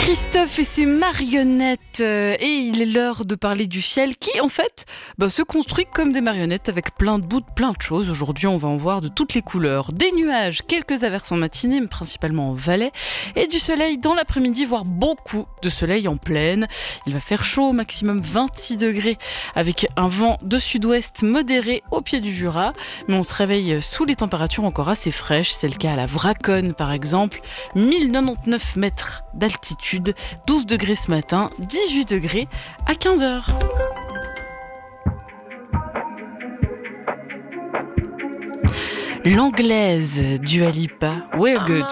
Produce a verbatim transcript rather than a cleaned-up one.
Christophe et ses marionnettes. Euh, Et il est l'heure de parler du ciel qui, en fait, bah, se construit comme des marionnettes avec plein de bouts de plein de choses. Aujourd'hui, on va en voir de toutes les couleurs. Des nuages, quelques averses en matinée, mais principalement en Valais. Et du soleil dans l'après-midi, voire beaucoup de soleil en plaine. Il va faire chaud, maximum vingt-six degrés, avec un vent de sud-ouest modéré au pied du Jura. Mais on se réveille sous les températures encore assez fraîches. C'est le cas à la Vraconne, par exemple. mille quatre-vingt-dix-neuf mètres d'altitude, douze degrés ce matin, dix-huit degrés à quinze heures. L'anglaise Dua Lipa, We're Good.